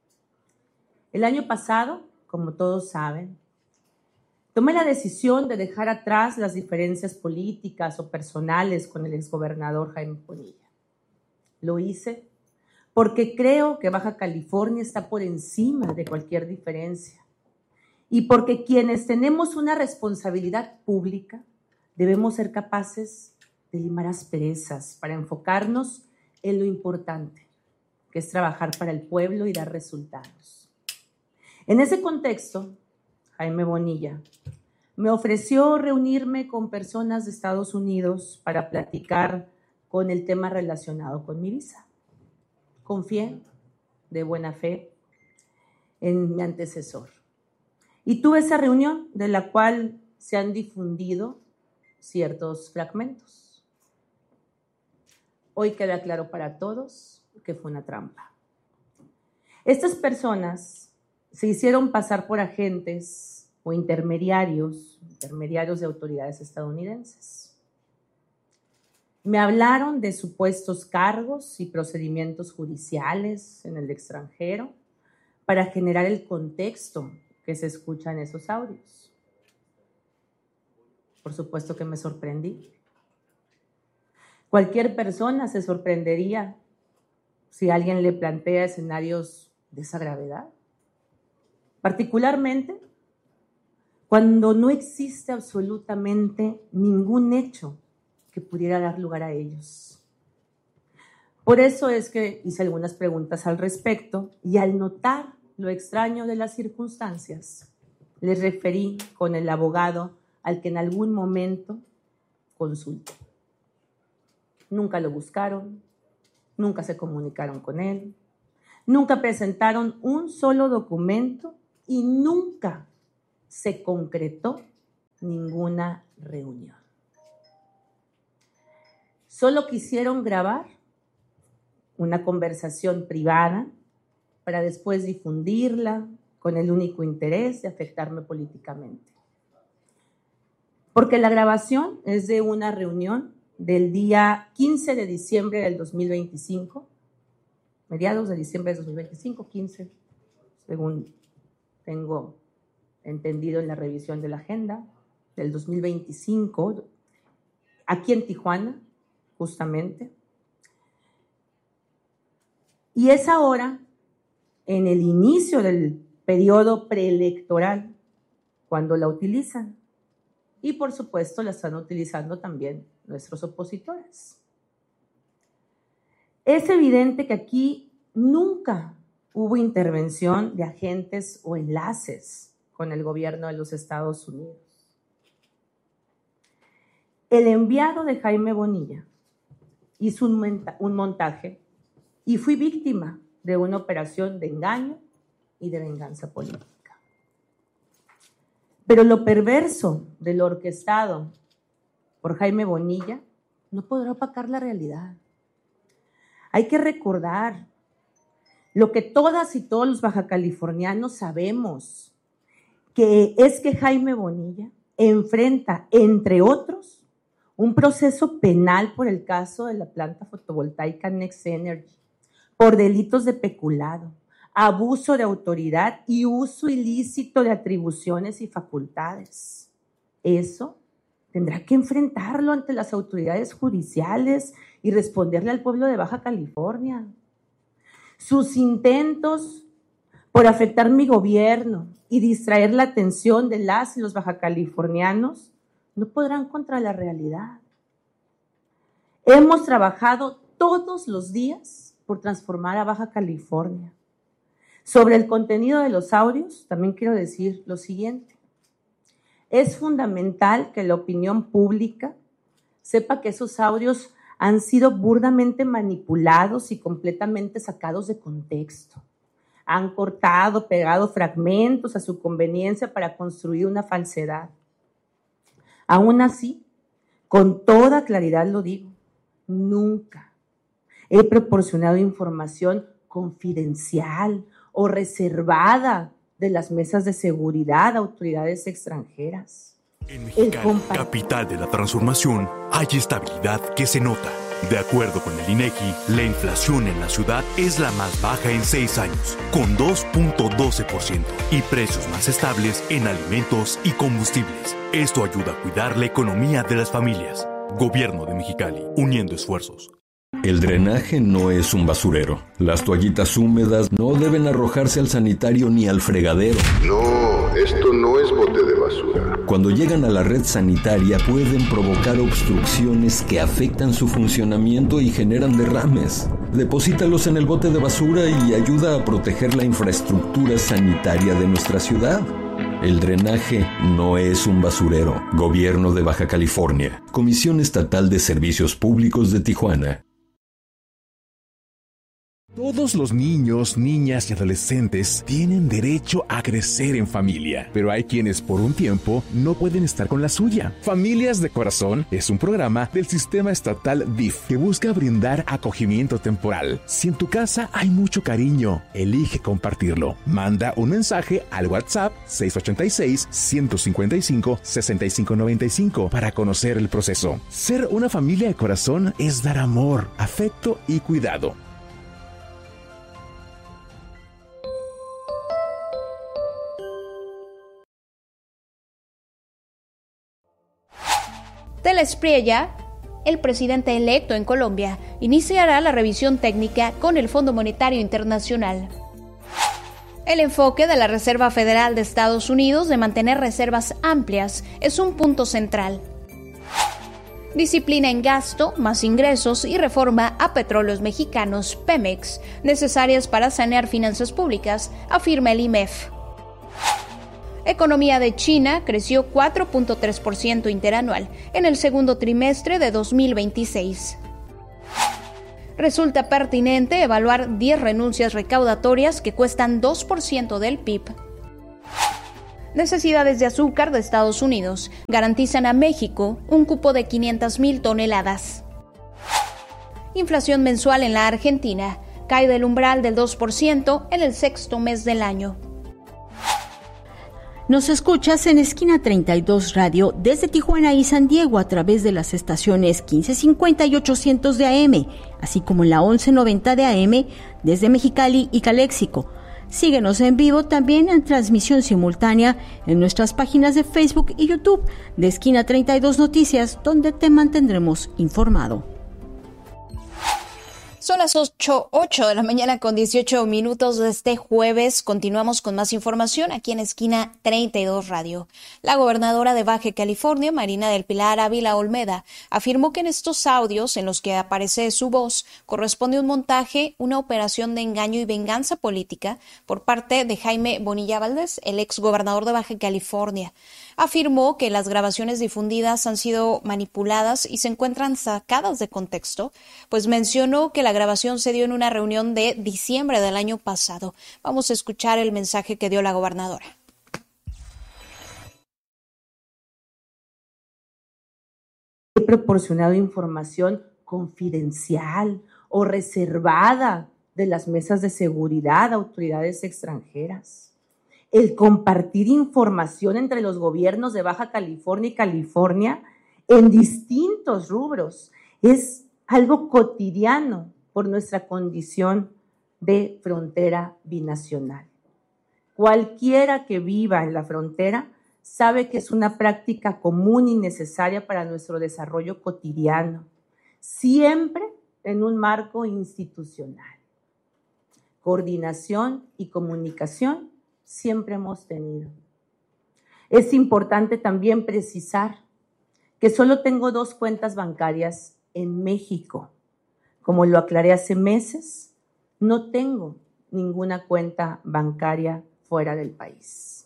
El año pasado, como todos saben, tomé la decisión de dejar atrás las diferencias políticas o personales con el exgobernador Jaime Bonilla. Lo hice porque creo que Baja California está por encima de cualquier diferencia y porque quienes tenemos una responsabilidad pública debemos ser capaces de limar asperezas para enfocarnos en lo importante, que es trabajar para el pueblo y dar resultados. En ese contexto, Jaime Bonilla me ofreció reunirme con personas de Estados Unidos para platicar con el tema relacionado con mi visa. Confié de buena fe en mi antecesor. Y tuve esa reunión de la cual se han difundido ciertos fragmentos. Hoy queda claro para todos que fue una trampa. Estas personas se hicieron pasar por agentes o intermediarios, intermediarios de autoridades estadounidenses. Me hablaron de supuestos cargos y procedimientos judiciales en el extranjero para generar el contexto que se escucha en esos audios. Por supuesto que me sorprendí. Cualquier persona se sorprendería si alguien le plantea escenarios de esa gravedad. Particularmente cuando no existe absolutamente ningún hecho que pudiera dar lugar a ellos. Por eso es que hice algunas preguntas al respecto y al notar lo extraño de las circunstancias, les referí con el abogado al que en algún momento consulté. Nunca lo buscaron, nunca se comunicaron con él, nunca presentaron un solo documento y nunca se concretó ninguna reunión. Solo quisieron grabar una conversación privada para después difundirla con el único interés de afectarme políticamente. Porque la grabación es de una reunión del día quince de diciembre del dos mil veinticinco, mediados de diciembre del dos mil veinticinco, quince, según tengo entendido en la revisión de la agenda, del dos mil veinticinco, aquí en Tijuana, justamente. Y es ahora, en el inicio del periodo preelectoral, cuando la utilizan. Y por supuesto la están utilizando también nuestros opositores. Es evidente que aquí nunca hubo intervención de agentes o enlaces con el gobierno de los Estados Unidos. El enviado de Jaime Bonilla hizo un, un montaje y fui víctima de una operación de engaño y de venganza política. Pero lo perverso de lo orquestado por Jaime Bonilla no podrá opacar la realidad. Hay que recordar lo que todas y todos los bajacalifornianos sabemos, que es que Jaime Bonilla enfrenta, entre otros, un proceso penal por el caso de la planta fotovoltaica Next Energy, por delitos de peculado, abuso de autoridad y uso ilícito de atribuciones y facultades. Eso tendrá que enfrentarlo ante las autoridades judiciales y responderle al pueblo de Baja California. Sus intentos por afectar mi gobierno y distraer la atención de las y los bajacalifornianos no podrán contra la realidad. Hemos trabajado todos los días por transformar a Baja California. Sobre el contenido de los audios, también quiero decir lo siguiente. Es fundamental que la opinión pública sepa que esos audios han sido burdamente manipulados y completamente sacados de contexto. Han cortado, pegado fragmentos a su conveniencia para construir una falsedad. Aún así, con toda claridad lo digo, nunca he proporcionado información confidencial o reservada de las mesas de seguridad a autoridades extranjeras. En Mexicali, capital de la transformación, hay estabilidad que se nota. De acuerdo con el INEGI, la inflación en la ciudad es la más baja en seis años, con dos punto doce por ciento, y precios más estables en alimentos y combustibles. Esto ayuda a cuidar la economía de las familias. Gobierno de Mexicali, uniendo esfuerzos. El drenaje no es un basurero. Las toallitas húmedas no deben arrojarse al sanitario ni al fregadero. No, esto no es bote de basura. Cuando llegan a la red sanitaria pueden provocar obstrucciones que afectan su funcionamiento y generan derrames. Deposítalos en el bote de basura y ayuda a proteger la infraestructura sanitaria de nuestra ciudad. El drenaje no es un basurero. Gobierno de Baja California. Comisión Estatal de Servicios Públicos de Tijuana. Todos los niños, niñas y adolescentes tienen derecho a crecer en familia, pero hay quienes por un tiempo no pueden estar con la suya. Familias de Corazón es un programa del sistema estatal D I F que busca brindar acogimiento temporal. Si en tu casa hay mucho cariño, elige compartirlo. Manda un mensaje al WhatsApp seis ocho seis, uno cinco cinco, seis cinco nueve cinco para conocer el proceso. Ser una familia de corazón es dar amor, afecto y cuidado. Tel Espriella, el presidente electo en Colombia, iniciará la revisión técnica con el Fondo Monetario Internacional. El enfoque de la Reserva Federal de Estados Unidos de mantener reservas amplias es un punto central. Disciplina en gasto, más ingresos y reforma a Petróleos Mexicanos, Pemex, necesarias para sanear finanzas públicas, afirma el I M E F. Economía de China creció cuatro punto tres por ciento interanual en el segundo trimestre de dos mil veintiséis. Resulta pertinente evaluar diez renuncias recaudatorias que cuestan dos por ciento del P I B. Necesidades de azúcar de Estados Unidos garantizan a México un cupo de quinientas mil toneladas. Inflación mensual en la Argentina cae del umbral del dos por ciento en el sexto mes del año. Nos escuchas en Esquina treinta y dos Radio desde Tijuana y San Diego a través de las estaciones quince cincuenta y ochocientos de A M, así como en la once noventa de A M desde Mexicali y Caléxico. Síguenos en vivo también en transmisión simultánea en nuestras páginas de Facebook y YouTube de Esquina treinta y dos Noticias, donde te mantendremos informado. Son las ocho, ocho de la mañana con dieciocho minutos de este jueves. Continuamos con más información aquí en Esquina treinta y dos Radio. La gobernadora de Baja California, Marina del Pilar Ávila Olmeda, afirmó que en estos audios en los que aparece su voz corresponde un montaje, una operación de engaño y venganza política por parte de Jaime Bonilla Valdés, el ex gobernador de Baja California. Afirmó que las grabaciones difundidas han sido manipuladas y se encuentran sacadas de contexto, pues mencionó que la grabación se dio en una reunión de diciembre del año pasado. Vamos a escuchar el mensaje que dio la gobernadora. He proporcionado información confidencial o reservada de las mesas de seguridad a autoridades extranjeras. El compartir información entre los gobiernos de Baja California y California en distintos rubros es algo cotidiano por nuestra condición de frontera binacional. Cualquiera que viva en la frontera sabe que es una práctica común y necesaria para nuestro desarrollo cotidiano, siempre en un marco institucional. Coordinación y comunicación siempre hemos tenido. Es importante también precisar que solo tengo dos cuentas bancarias en México. Como lo aclaré hace meses, no tengo ninguna cuenta bancaria fuera del país.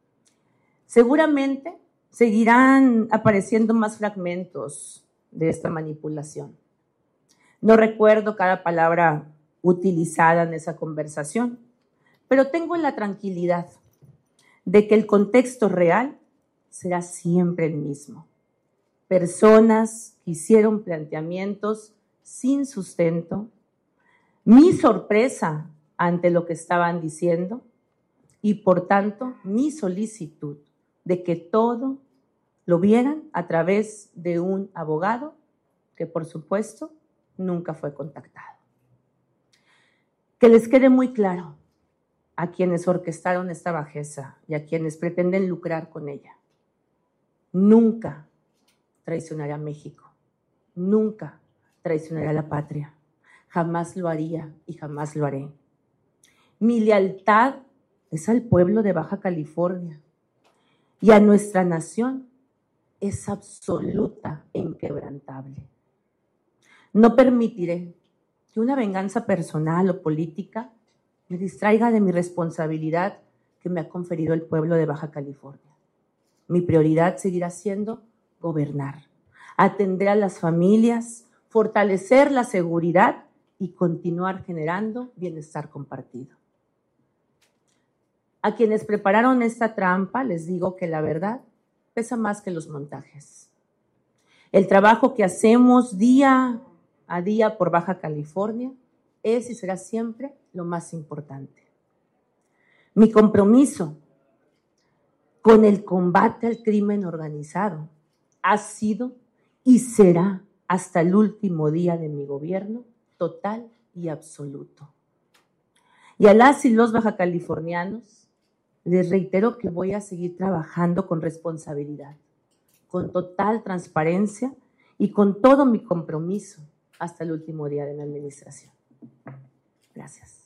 Seguramente seguirán apareciendo más fragmentos de esta manipulación. No recuerdo cada palabra utilizada en esa conversación, pero tengo la tranquilidad de que el contexto real será siempre el mismo. Personas que hicieron planteamientos sin sustento, mi sorpresa ante lo que estaban diciendo y, por tanto, mi solicitud de que todo lo vieran a través de un abogado que, por supuesto, nunca fue contactado. Que les quede muy claro a quienes orquestaron esta bajeza y a quienes pretenden lucrar con ella. Nunca traicionaré a México, nunca traicionaré a la patria, jamás lo haría y jamás lo haré. Mi lealtad es al pueblo de Baja California y a nuestra nación es absoluta e inquebrantable. No permitiré que una venganza personal o política me distraiga de mi responsabilidad que me ha conferido el pueblo de Baja California. Mi prioridad seguirá siendo gobernar, atender a las familias, fortalecer la seguridad y continuar generando bienestar compartido. A quienes prepararon esta trampa les digo que la verdad pesa más que los montajes. El trabajo que hacemos día a día por Baja California es y será siempre lo más importante. Mi compromiso con el combate al crimen organizado ha sido y será hasta el último día de mi gobierno total y absoluto. Y a las y los bajacalifornianos les reitero que voy a seguir trabajando con responsabilidad, con total transparencia y con todo mi compromiso hasta el último día de la administración. Gracias.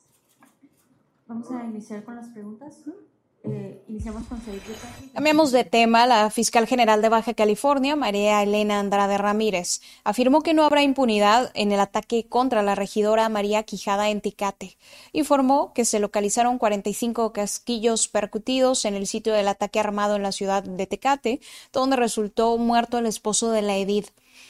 Vamos a iniciar con las preguntas. Eh, iniciamos con Cedric. Cambiamos de tema. La fiscal general de Baja California, María Elena Andrade Ramírez, afirmó que no habrá impunidad en el ataque contra la regidora María Quijada en Tecate. Informó que se localizaron cuarenta y cinco casquillos percutidos en el sitio del ataque armado en la ciudad de Tecate, donde resultó muerto el esposo de la edil.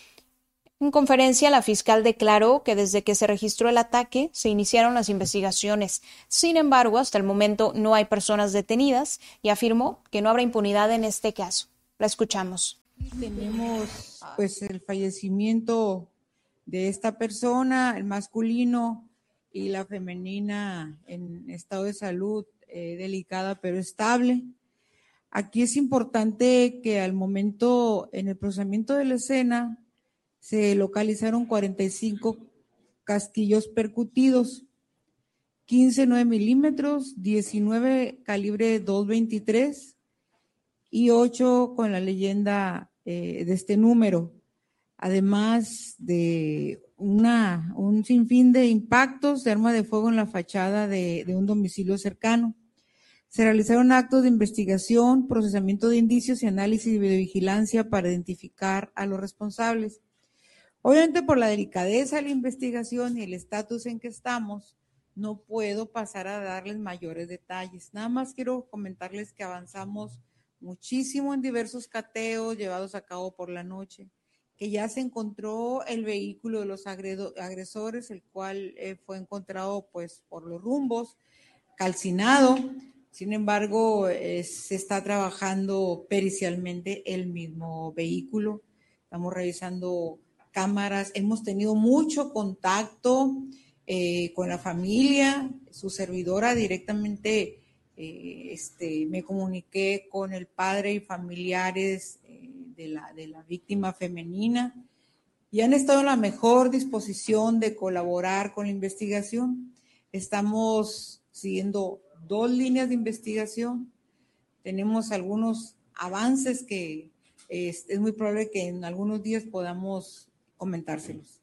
En conferencia, la fiscal declaró que desde que se registró el ataque se iniciaron las investigaciones. Sin embargo, hasta el momento no hay personas detenidas y afirmó que no habrá impunidad en este caso. La escuchamos. Tenemos pues el fallecimiento de esta persona, el masculino y la femenina en estado de salud eh, delicada pero estable. Aquí es importante que al momento, en el procesamiento de la escena, se localizaron cuarenta y cinco casquillos percutidos, quince nueve milímetros, diecinueve calibre dos veintitrés y ocho con la leyenda eh, de este número, además de una, un sinfín de impactos de arma de fuego en la fachada de, de un domicilio cercano. Se realizaron actos de investigación, procesamiento de indicios y análisis de videovigilancia para identificar a los responsables. Obviamente, por la delicadeza de la investigación y el estatus en que estamos, no puedo pasar a darles mayores detalles. Nada más quiero comentarles que avanzamos muchísimo en diversos cateos llevados a cabo por la noche, que ya se encontró el vehículo de los agresores, el cual eh, fue encontrado pues por los rumbos, calcinado. Sin embargo, eh, se está trabajando pericialmente el mismo vehículo. Estamos revisando cámaras, hemos tenido mucho contacto eh, con la familia, su servidora directamente eh, este, me comuniqué con el padre y familiares eh, de, la, de la víctima femenina y han estado en la mejor disposición de colaborar con la investigación. Estamos siguiendo dos líneas de investigación, tenemos algunos avances que es, es muy probable que en algunos días podamos comentárselos.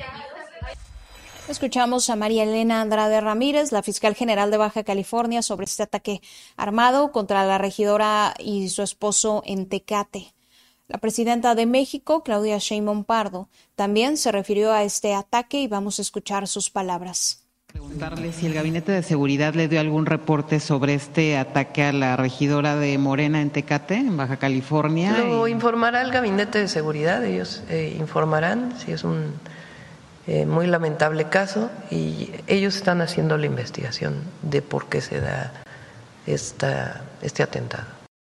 Escuchamos a María Elena Andrade Ramírez, la fiscal general de Baja California, sobre este ataque armado contra la regidora y su esposo en Tecate. La presidenta de México, Claudia Sheinbaum Pardo, también se refirió a este ataque y vamos a escuchar sus palabras. Preguntarle si el Gabinete de Seguridad le dio algún reporte sobre este ataque a la regidora de Morena en Tecate, en Baja California. Lo y... informará el Gabinete de Seguridad, ellos eh, informarán si es un eh, muy lamentable caso y ellos están haciendo la investigación de por qué se da esta, este atentado.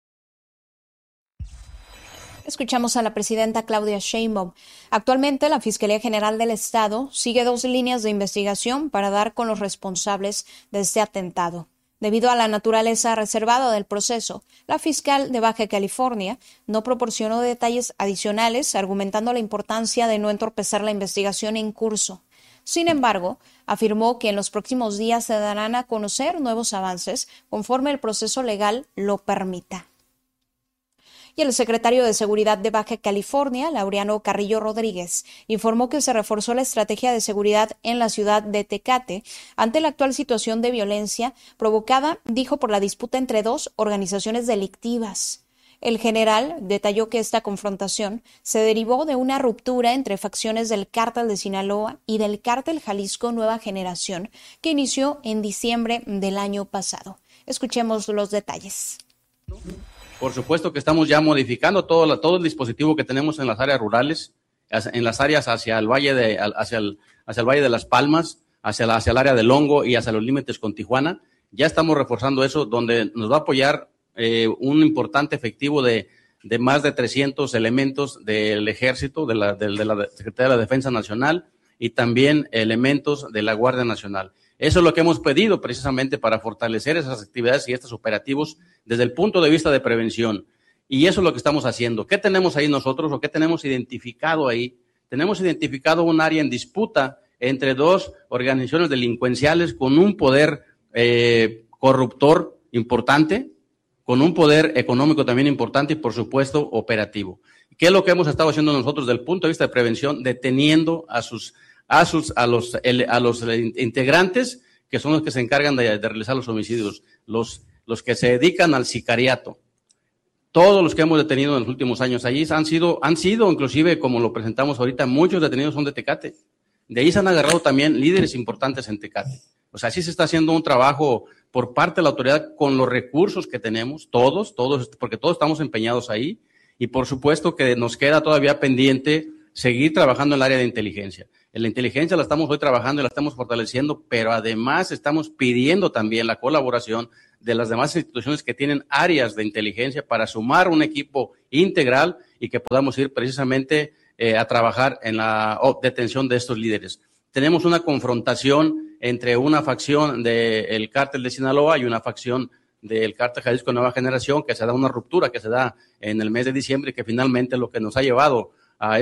Escuchamos a la presidenta Claudia Sheinbaum. Actualmente, la Fiscalía General del Estado sigue dos líneas de investigación para dar con los responsables de este atentado. Debido a la naturaleza reservada del proceso, la fiscal de Baja California no proporcionó detalles adicionales, argumentando la importancia de no entorpecer la investigación en curso. Sin embargo, afirmó que en los próximos días se darán a conocer nuevos avances conforme el proceso legal lo permita. Y el secretario de Seguridad de Baja California, Laureano Carrillo Rodríguez, informó que se reforzó la estrategia de seguridad en la ciudad de Tecate ante la actual situación de violencia provocada, dijo, por la disputa entre dos organizaciones delictivas. El general detalló que esta confrontación se derivó de una ruptura entre facciones del Cártel de Sinaloa y del Cártel Jalisco Nueva Generación, que inició en diciembre del año pasado. Escuchemos los detalles. Por supuesto que estamos ya modificando todo, la, todo el dispositivo que tenemos en las áreas rurales, en las áreas hacia el valle de, hacia el, hacia el valle de Las Palmas, hacia, la, hacia el área del Hongo y hacia los límites con Tijuana. Ya estamos reforzando eso, donde nos va a apoyar eh, un importante efectivo de, de más de trescientos elementos del Ejército, de la, de, de la Secretaría de la Defensa Nacional y también elementos de la Guardia Nacional. Eso es lo que hemos pedido precisamente para fortalecer esas actividades y estos operativos desde el punto de vista de prevención. Y eso es lo que estamos haciendo. ¿Qué tenemos ahí nosotros o qué tenemos identificado ahí? Tenemos identificado un área en disputa entre dos organizaciones delincuenciales con un poder eh, corruptor importante, con un poder económico también importante y, por supuesto, operativo. ¿Qué es lo que hemos estado haciendo nosotros desde el punto de vista de prevención? Deteniendo a sus, a sus, a los, a los integrantes que son los que se encargan de, de realizar los homicidios, los, los que se dedican al sicariato. Todos los que hemos detenido en los últimos años allí han sido, han sido, inclusive, como lo presentamos ahorita, muchos detenidos son de Tecate. De ahí se han agarrado también líderes importantes en Tecate. O sea, sí se está haciendo un trabajo por parte de la autoridad con los recursos que tenemos, todos, todos, porque todos estamos empeñados ahí. Y por supuesto que nos queda todavía pendiente seguir trabajando en el área de inteligencia. En la inteligencia la estamos hoy trabajando y la estamos fortaleciendo, pero además estamos pidiendo también la colaboración de las demás instituciones que tienen áreas de inteligencia para sumar un equipo integral y que podamos ir precisamente eh, a trabajar en la oh, detención de estos líderes. Tenemos una confrontación entre una facción del cártel de Sinaloa y una facción del cártel Jalisco Nueva Generación, que se da una ruptura, que se da en el mes de diciembre y que finalmente lo que nos ha llevado